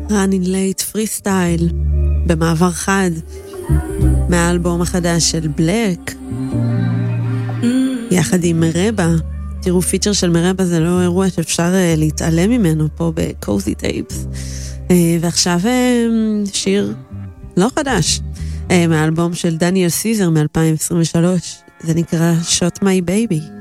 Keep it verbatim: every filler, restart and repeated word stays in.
Running Late Freestyle במעבר חד מהאלבום החדש של בלק יחד עם מרבה. תראו, פיצ'ר של מרבה זה לא אירוע שאפשר להתעלם ממנו פה בקוזי טייפס. ועכשיו שיר לא חדש מהאלבום של דניאל סיזר מ-אלפיים עשרים ושלוש, זה נקרא Shot My Baby.